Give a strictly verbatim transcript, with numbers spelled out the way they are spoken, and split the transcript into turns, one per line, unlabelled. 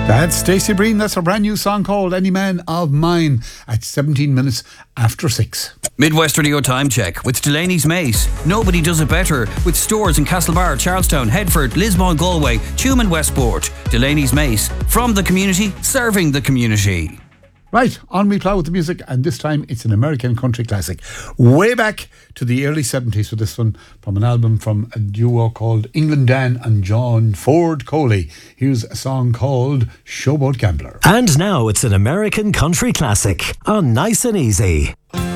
That's Stacey Breen. That's a brand new song called Any Man of Mine at seventeen minutes after six.
Midwest Radio Time Check with Delaney's Mace. Nobody does it better with stores in Castlebar, Charlestown, Headford, Lismore, Galway, Tuam and Westport. Delaney's Mace. From the community, serving the community.
Right, on we plough with the music, and this time it's an American country classic. Way back to the early seventies with this one from an album from a duo called England Dan and John Ford Coley. Here's a song called Showboat Gambler.
And now it's an American country classic on Nice and Easy.